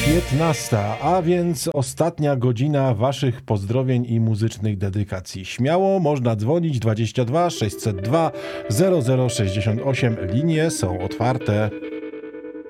15, a więc ostatnia godzina waszych pozdrowień i muzycznych dedykacji. Śmiało można dzwonić 22 602 0068. Linie są otwarte.